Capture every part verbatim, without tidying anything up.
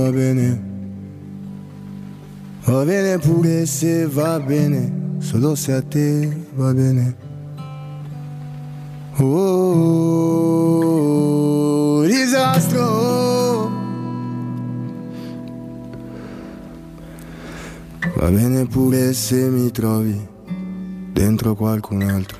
va bene, va bene pure se va bene, solo se a te va bene. Oh, disastro, va bene pure se mi trovi dentro qualcun altro.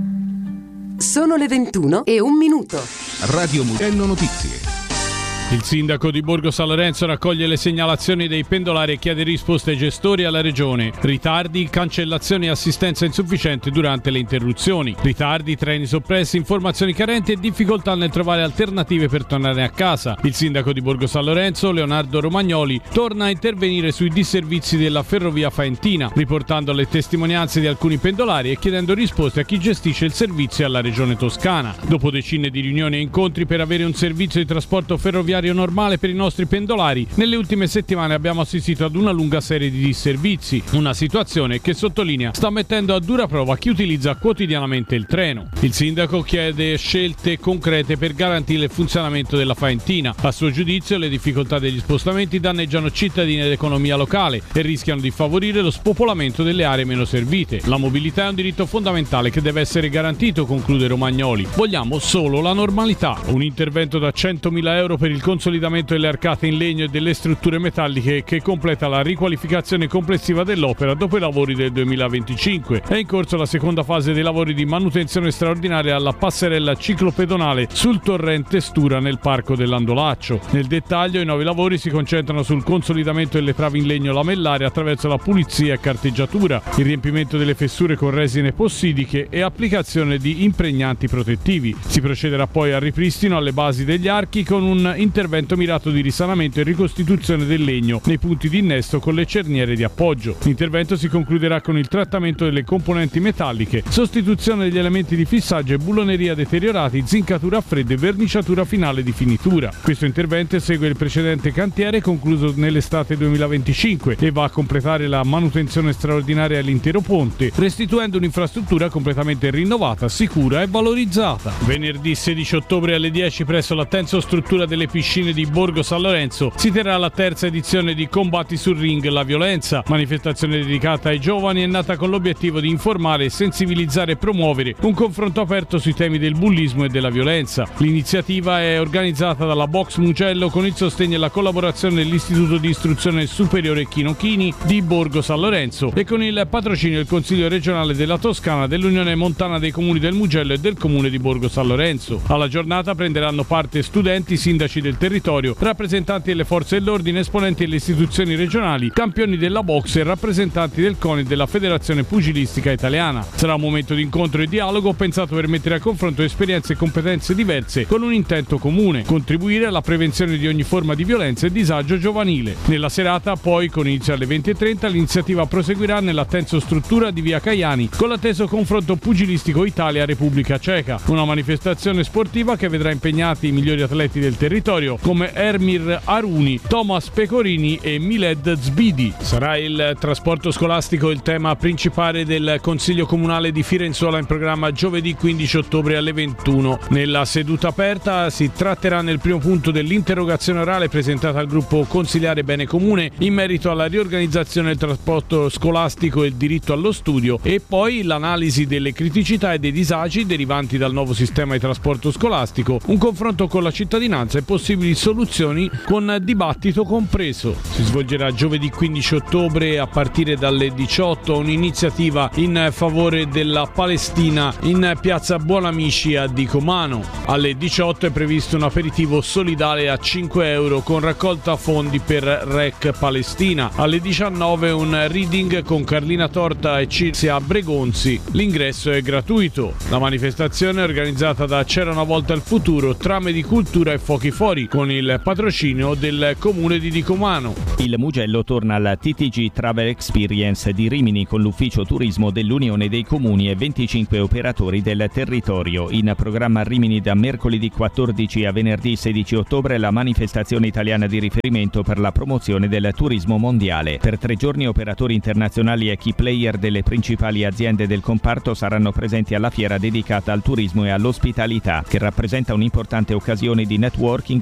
Sono le ventuno e un minuto. Radio Mugello Notizie. Il sindaco di Borgo San Lorenzo raccoglie le segnalazioni dei pendolari e chiede risposte ai gestori e alla regione. Ritardi, cancellazioni e assistenza insufficiente durante le interruzioni. Ritardi, treni soppressi, informazioni carenti e difficoltà nel trovare alternative per tornare a casa. Il sindaco di Borgo San Lorenzo, Leonardo Romagnoli, torna a intervenire sui disservizi della ferrovia faentina, riportando le testimonianze di alcuni pendolari e chiedendo risposte a chi gestisce il servizio alla regione toscana. Dopo decine di riunioni e incontri per avere un servizio di trasporto ferroviario normale per i nostri pendolari, nelle ultime settimane abbiamo assistito ad una lunga serie di disservizi, una situazione che, sottolinea, sta mettendo a dura prova chi utilizza quotidianamente il treno. Il sindaco chiede scelte concrete per garantire il funzionamento della faentina. A suo giudizio, le difficoltà degli spostamenti danneggiano cittadini ed economia locale e rischiano di favorire lo spopolamento delle aree meno servite. La mobilità è un diritto fondamentale che deve essere garantito, conclude Romagnoli. Vogliamo solo la normalità. Un intervento da centomila euro per il consolidamento delle arcate in legno e delle strutture metalliche che completa la riqualificazione complessiva dell'opera dopo i lavori del duemilaventicinque. È in corso la seconda fase dei lavori di manutenzione straordinaria alla passerella ciclopedonale sul torrente Stura nel parco dell'Andolaccio. Nel dettaglio, i nuovi lavori si concentrano sul consolidamento delle travi in legno lamellare attraverso la pulizia e carteggiatura, il riempimento delle fessure con resine possidiche e applicazione di impregnanti protettivi. Si procederà poi al ripristino alle basi degli archi con un intervento intervento mirato di risanamento e ricostituzione del legno nei punti di innesto con le cerniere di appoggio. L'intervento si concluderà con il trattamento delle componenti metalliche, sostituzione degli elementi di fissaggio e bulloneria deteriorati, zincatura a freddo e verniciatura finale di finitura. Questo intervento segue il precedente cantiere concluso nell'estate duemilaventicinque e va a completare la manutenzione straordinaria all'intero ponte, restituendo un'infrastruttura completamente rinnovata, sicura e valorizzata. Venerdì sedici ottobre alle dieci presso la Tenso Struttura delle Piscine di Borgo San Lorenzo si terrà la terza edizione di Combatti sul Ring la Violenza, manifestazione dedicata ai giovani. È nata con l'obiettivo di informare, sensibilizzare e promuovere un confronto aperto sui temi del bullismo e della violenza. L'iniziativa è organizzata dalla Box Mugello con il sostegno e la collaborazione dell'Istituto di Istruzione Superiore Chino Chini di Borgo San Lorenzo e con il patrocinio del Consiglio regionale della Toscana, dell'Unione Montana dei Comuni del Mugello e del Comune di Borgo San Lorenzo. Alla giornata prenderanno parte studenti, sindaci del territorio, rappresentanti delle forze dell'ordine, esponenti delle istituzioni regionali, campioni della boxe e rappresentanti del CONI della Federazione Pugilistica Italiana. Sarà un momento di incontro e dialogo pensato per mettere a confronto esperienze e competenze diverse con un intento comune: contribuire alla prevenzione di ogni forma di violenza e disagio giovanile. Nella serata, poi, con inizio alle venti e trenta, l'iniziativa proseguirà nella Tenso Struttura di Via Caiani con l'atteso confronto pugilistico Italia-Repubblica Ceca, una manifestazione sportiva che vedrà impegnati i migliori atleti del territorio come Ermir Aruni, Thomas Pecorini e Miled Zbidi. Sarà il trasporto scolastico il tema principale del Consiglio Comunale di Firenzuola in programma giovedì quindici ottobre alle ventuno. Nella seduta aperta si tratterà nel primo punto dell'interrogazione orale presentata al gruppo consiliare Bene Comune in merito alla riorganizzazione del trasporto scolastico e il diritto allo studio, e poi l'analisi delle criticità e dei disagi derivanti dal nuovo sistema di trasporto scolastico, un confronto con la cittadinanza e possibili soluzioni con dibattito compreso. Si svolgerà giovedì quindici ottobre a partire dalle diciotto un'iniziativa in favore della Palestina in piazza Buonamici a Dicomano. Alle diciotto è previsto un aperitivo solidale a cinque euro con raccolta fondi per Rec Palestina. Alle diciannove un reading con Carlina Torta e Cinzia Bregonzi. L'ingresso è gratuito. La manifestazione è organizzata da C'era una volta il futuro, Trame di Cultura e Fuochi Fuori, con il patrocinio del comune di Dicomano. Il Mugello torna alla T T G Travel Experience di Rimini con l'ufficio turismo dell'Unione dei Comuni e venticinque operatori del territorio. In programma a Rimini da mercoledì quattordici a venerdì sedici ottobre la manifestazione italiana di riferimento per la promozione del turismo mondiale. Per tre giorni operatori internazionali e key player delle principali aziende del comparto saranno presenti alla fiera dedicata al turismo e all'ospitalità, che rappresenta un'importante occasione di networking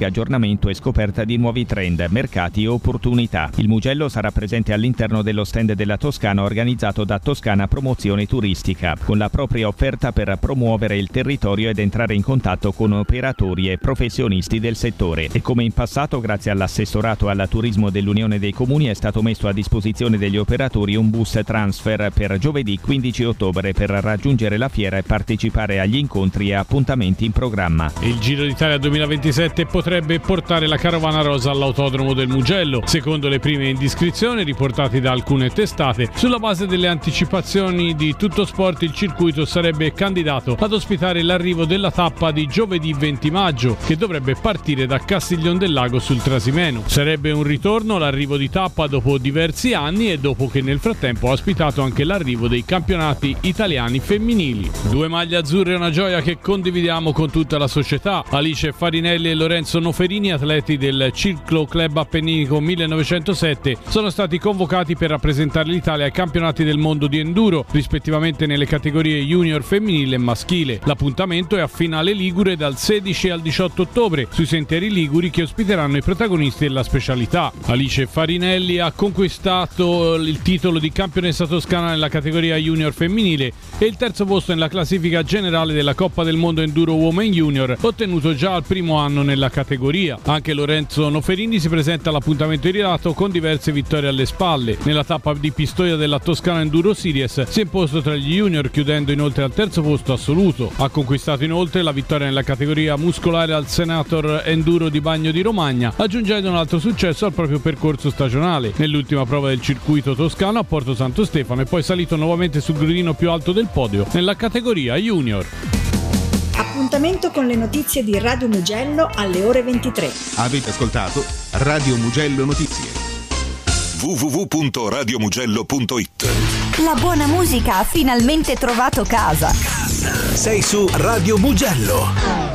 aggiornamento e scoperta di nuovi trend, mercati e opportunità. Il Mugello sarà presente all'interno dello stand della Toscana organizzato da Toscana Promozione Turistica, con la propria offerta per promuovere il territorio ed entrare in contatto con operatori e professionisti del settore. E come in passato, grazie all'assessorato al turismo dell'Unione dei Comuni, è stato messo a disposizione degli operatori un bus transfer per giovedì quindici ottobre per raggiungere la fiera e partecipare agli incontri e appuntamenti in programma. Il Giro d'Italia duemilaventisette potrebbe portare la carovana rosa all'autodromo del Mugello. Secondo le prime indiscrizioni riportate da alcune testate, sulla base delle anticipazioni di Tutto Sport, il circuito sarebbe candidato ad ospitare l'arrivo della tappa di giovedì venti maggio, che dovrebbe partire da Castiglion del Lago sul Trasimeno. Sarebbe un ritorno l'arrivo di tappa dopo diversi anni e dopo che nel frattempo ha ospitato anche l'arrivo dei campionati italiani femminili. Due maglie azzurre è una gioia che condividiamo con tutta la società. Alice Farinelli e Lorenzo Noferini, atleti del Ciclo Club Appenninico millenovecentosette, sono stati convocati per rappresentare l'Italia ai campionati del mondo di enduro, rispettivamente nelle categorie junior femminile e maschile. L'appuntamento è a Finale Ligure dal sedici al diciotto ottobre sui sentieri liguri che ospiteranno i protagonisti della specialità. Alice Farinelli ha conquistato il titolo di campionessa toscana nella categoria junior femminile e il terzo posto nella classifica generale della Coppa del Mondo Enduro Women Junior, ottenuto già al primo anno nella categoria. Anche Lorenzo Noferini si presenta all'appuntamento iridato con diverse vittorie alle spalle. Nella tappa di Pistoia della Toscana Enduro Series si è imposto tra gli junior, chiudendo inoltre al terzo posto assoluto. Ha conquistato inoltre la vittoria nella categoria muscolare al Senator Enduro di Bagno di Romagna, aggiungendo un altro successo al proprio percorso stagionale. Nell'ultima prova del circuito toscano a Porto Santo Stefano è poi salito nuovamente sul gradino più alto del podio nella categoria junior. Appuntamento con le notizie di Radio Mugello alle ore ventitré. Avete ascoltato Radio Mugello Notizie. w w w punto radio mugello punto i t. La buona musica ha finalmente trovato casa. Sei su Radio Mugello.